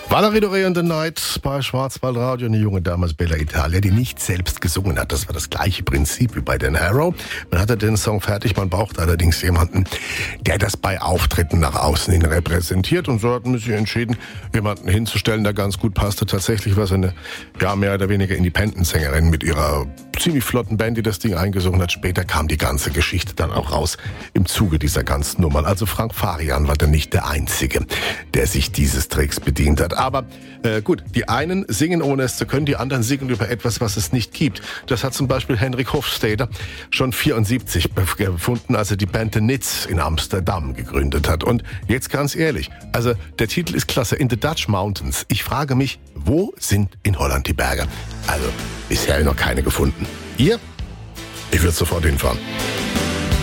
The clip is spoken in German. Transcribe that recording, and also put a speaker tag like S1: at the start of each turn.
S1: Valerie Doré and the Night bei Schwarzwaldradio, eine junge Dame aus Bella Italia, die nicht selbst gesungen hat. Das war das gleiche Prinzip wie bei Dan Harrow. Man hatte den Song fertig, man braucht allerdings jemanden, der das bei Auftritten nach außen hin repräsentiert. Und so hatten wir sich entschieden, jemanden hinzustellen, der ganz gut passte. Tatsächlich war es eine, mehr oder weniger Independent-Sängerin mit ihrer ziemlich flotten Band, die das Ding eingesungen hat. Später kam die ganze Geschichte dann auch raus im Zuge dieser ganzen Nummern. Also Frank Farian war dann nicht der Einzige, der sich dieses Tricks bedient hat. Aber gut, die einen singen, ohne es zu können, die anderen singen über etwas, was es nicht gibt. Das hat zum Beispiel Henrik Hofstede schon 1974 gefunden, als er die Band The Nits in Amsterdam gegründet hat. Und jetzt ganz ehrlich, also der Titel ist klasse, In the Dutch Mountains. Ich frage mich, wo sind in Holland die Berge? Also bisher noch keine gefunden. Ihr? Ich würde sofort hinfahren.